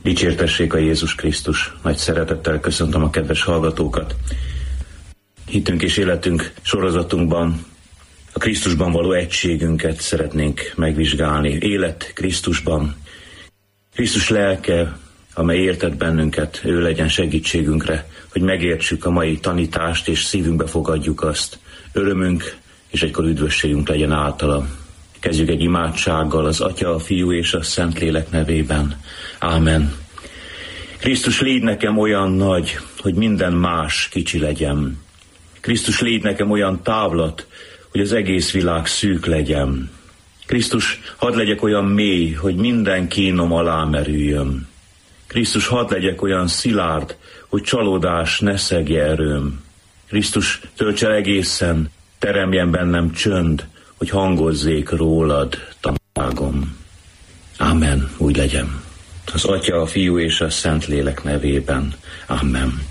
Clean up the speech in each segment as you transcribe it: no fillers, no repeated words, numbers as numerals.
Dicsértessék a Jézus Krisztus. Nagy szeretettel köszöntöm a kedves hallgatókat. Hitünk és életünk sorozatunkban a Krisztusban való egységünket szeretnénk megvizsgálni. Élet Krisztusban. Krisztus lelke, amely értet bennünket, ő legyen segítségünkre, hogy megértsük a mai tanítást, és szívünkbe fogadjuk azt. Örömünk és egykor üdvösségünk legyen általa. Kezdjük egy imádsággal az Atya, a Fiú és a Szentlélek nevében. Ámen. Krisztus, légy nekem olyan nagy, hogy minden más kicsi legyen. Krisztus, légy nekem olyan távlat, hogy az egész világ szűk legyen. Krisztus, hadd legyek olyan mély, hogy minden kínom alá merüljön. Krisztus, hadd legyek olyan szilárd, hogy csalódás ne szegje erőm. Krisztus, tölts el egészen, teremjen bennem csönd, hogy hangozzék rólad tanúságom. Ámen, úgy legyen. Az Atya, a Fiú és a Szentlélek nevében. Ámen.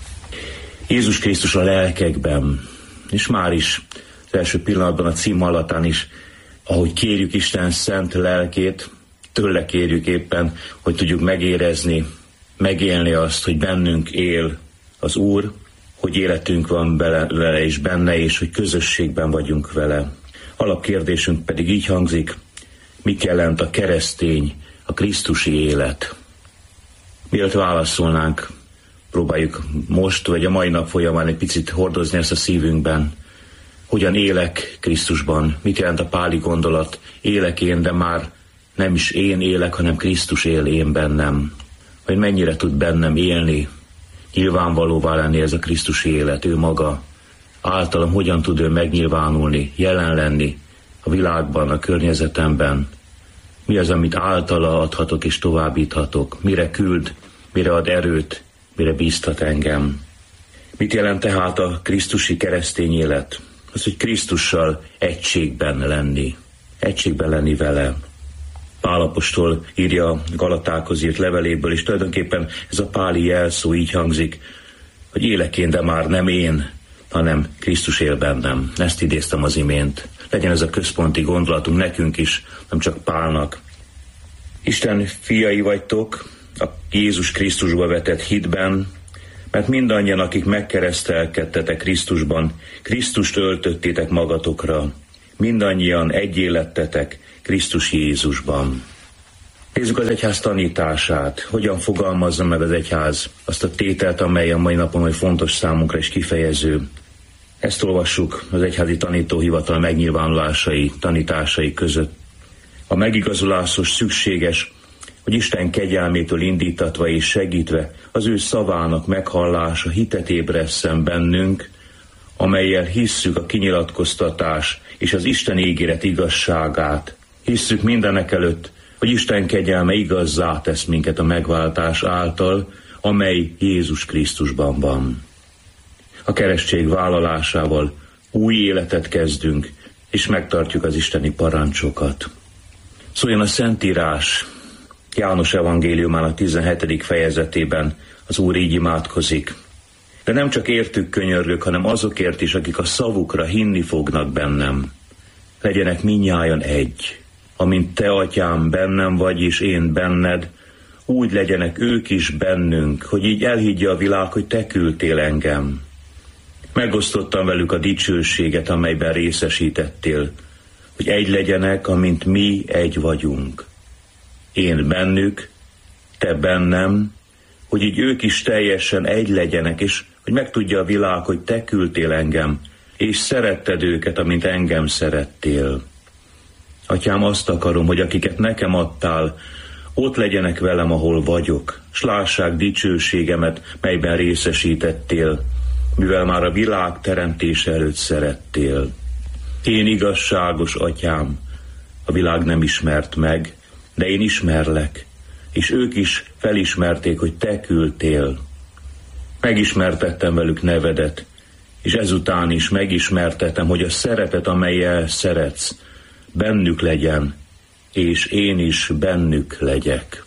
Jézus Krisztus a lelkekben, és már is az első pillanatban a cím hallatán is, ahogy kérjük Isten szent lelkét, tőle kérjük éppen, hogy tudjuk megérezni, megélni azt, hogy bennünk él az Úr, hogy életünk van vele és benne, és hogy közösségben vagyunk vele. Alapkérdésünk pedig így hangzik: mit jelent a keresztény, a krisztusi élet? Mielőtt válaszolnánk, próbáljuk most, vagy a mai nap folyamán egy picit hordozni ezt a szívünkben. Hogyan élek Krisztusban? Mit jelent a páli gondolat? Élek én, de már nem is én élek, hanem Krisztus él én bennem. Hogy mennyire tud bennem élni, nyilvánvalóvá lenni ez a krisztusi élet, ő maga. Általam hogyan tud ő megnyilvánulni, jelen lenni a világban, a környezetemben. Mi az, amit általa adhatok és továbbíthatok? Mire küld, mire ad erőt, mire bíztat engem? Mit jelent tehát a krisztusi keresztény élet? Az, hogy Krisztussal egységben lenni vele. Pál apostol írja a Galatákhoz írt leveléből, és tulajdonképpen ez a páli jelszó így hangzik, hogy élek én, de már nem én, hanem Krisztus él bennem. Ezt idéztem az imént. Legyen ez a központi gondolatunk nekünk is, nem csak Pálnak. Isten fiai vagytok a Jézus Krisztusba vetett hitben, mert mindannyian, akik megkeresztelkedtetek Krisztusban, Krisztust öltöttétek magatokra. Mindannyian egyé lettetek Krisztus Jézusban. Nézzük az egyház tanítását. Hogyan fogalmazza meg az egyház azt a tételt, amely a mai napon oly fontos számunkra és kifejező. Ezt olvassuk az egyházi tanítóhivatal megnyilvánulásai, tanításai között. A megigazuláshoz szükséges, hogy Isten kegyelmétől indítatva és segítve az ő szavának meghallása hitet ébresszen bennünk, amellyel hisszük a kinyilatkoztatás és az Isten ígéret igazságát. Hisszük mindenekelőtt, hogy Isten kegyelme igazzá tesz minket a megváltás által, amely Jézus Krisztusban van. A keresztség vállalásával új életet kezdünk, és megtartjuk az isteni parancsokat. Szóljon a Szentírás. János evangéliumának 17. fejezetében az Úr így imádkozik. De nem csak értük könyörgök, hanem azokért is, akik a szavukra hinni fognak bennem. Legyenek mindnyájan egy. Amint te, atyám, bennem vagy, és én benned, úgy legyenek ők is bennünk, hogy így elhiggye a világ, hogy te küldtél engem. Megosztottam velük a dicsőséget, amelyben részesítettél, hogy egy legyenek, amint mi egy vagyunk. Én bennük, te bennem, hogy így ők is teljesen egy legyenek, és hogy megtudja a világ, hogy te küldtél engem, és szeretted őket, amint engem szerettél. Atyám, azt akarom, hogy akiket nekem adtál, ott legyenek velem, ahol vagyok, s lássák dicsőségemet, melyben részesítettél, mivel már a világ teremtése előtt szerettél. Én igazságos atyám, a világ nem ismert meg, de én ismerlek, és ők is felismerték, hogy te küldtél. Megismertettem velük nevedet, és ezután is megismertettem, hogy a szeretet, amellyel szeretsz, bennük legyen, és én is bennük legyek.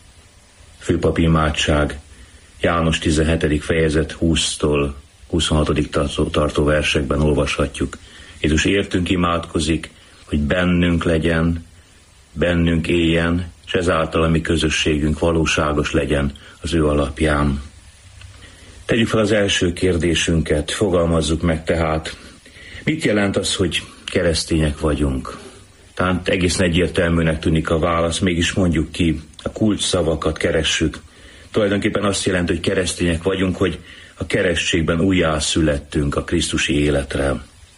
Főpapi imádság, János 17. fejezet 20-tól 26. tartó versekben olvashatjuk. Jézus értünk imádkozik, hogy bennünk legyen, bennünk éljen, és ezáltal a mi közösségünk valóságos legyen az ő alapján. Tegyük fel az első kérdésünket, fogalmazzuk meg tehát, mit jelent az, hogy keresztények vagyunk? Talán egészen egyértelműnek tűnik a válasz, mégis mondjuk ki, a kulcs szavakat keressük. Tulajdonképpen azt jelenti, hogy keresztények vagyunk, hogy a keresztségben újjászülettünk a krisztusi életre.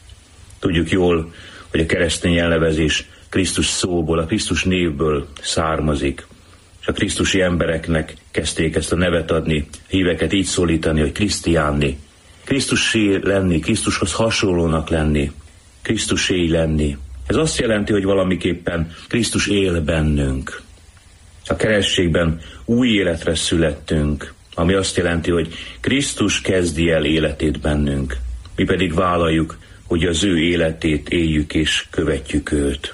Tudjuk jól, hogy a keresztény elnevezés Krisztus szóból, a Krisztus névből származik, és a krisztusi embereknek kezdték ezt a nevet adni, híveket így szólítani, hogy krisztiánni. Krisztussé lenni, Krisztushoz hasonlónak lenni, Krisztusé lenni. Ez azt jelenti, hogy valamiképpen Krisztus él bennünk. A keresztségben új életre születtünk, ami azt jelenti, hogy Krisztus kezdi el életét bennünk. Mi pedig vállaljuk, hogy az ő életét éljük és követjük őt.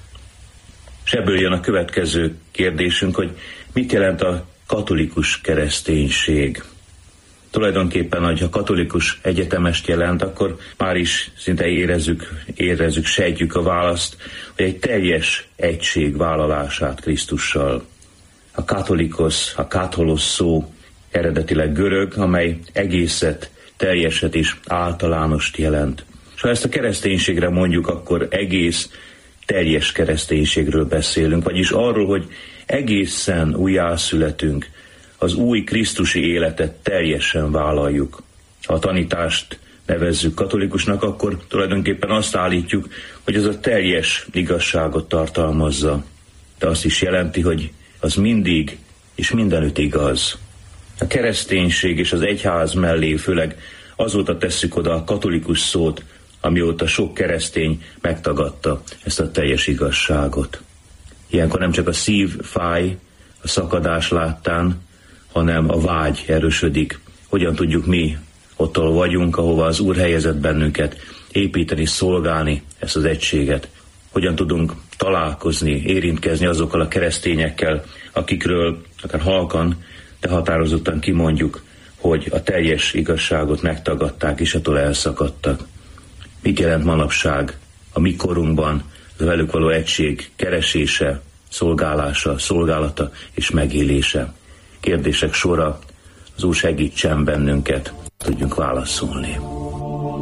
És ebből jön a következő kérdésünk, hogy mit jelent a katolikus kereszténység. Tulajdonképpen, ha katolikus egyetemest jelent, akkor már is szinte érezzük, sejtjük a választ, hogy egy teljes egység vállalását Krisztussal. A katolikosz, a katholos szó eredetileg görög, amely egészet, teljeset és általánost jelent. És ha ezt a kereszténységre mondjuk, akkor egész, teljes kereszténységről beszélünk, vagyis arról, hogy egészen újjászületünk, az új krisztusi életet teljesen vállaljuk. Ha a tanítást nevezzük katolikusnak, akkor tulajdonképpen azt állítjuk, hogy ez a teljes igazságot tartalmazza. De azt is jelenti, hogy az mindig és mindenütt igaz. A kereszténység és az egyház mellé főleg azóta tesszük oda a katolikus szót, amióta sok keresztény megtagadta ezt a teljes igazságot. Ilyenkor nem csak a szív fáj a szakadás láttán, hanem a vágy erősödik. Hogyan tudjuk mi, ottól vagyunk, ahova az Úr helyezett bennünket, építeni, szolgálni ezt az egységet. Hogyan tudunk találkozni, érintkezni azokkal a keresztényekkel, akikről akár halkan, de határozottan kimondjuk, hogy a teljes igazságot megtagadták és attól elszakadtak. Mit jelent manapság a mi korunkban a velük való egység keresése, szolgálása, szolgálata és megélése? Kérdések sora, az Úr segítsen bennünket, tudjunk válaszolni.